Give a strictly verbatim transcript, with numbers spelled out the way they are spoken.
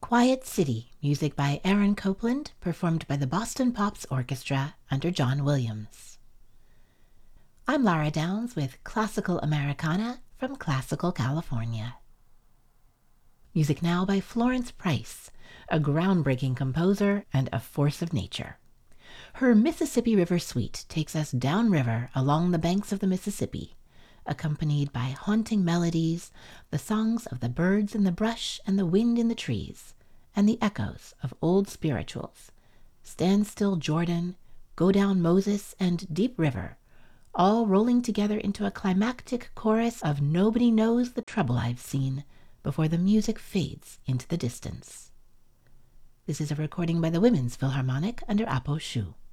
Quiet City, music by Aaron Copland, performed by the Boston Pops Orchestra under John Williams. I'm Lara Downs with Classical Americana from Classical California. Music now by Florence Price, a groundbreaking composer and a force of nature. Her Mississippi River Suite takes us downriver along the banks of the Mississippi, accompanied by haunting melodies, the songs of the birds in the brush and the wind in the trees, and the echoes of old spirituals, Stand Still Jordan, Go Down Moses, and Deep River, all rolling together into a climactic chorus of Nobody Knows the Trouble I've Seen before the music fades into the distance. This is a recording by the Women's Philharmonic under Apo Shu.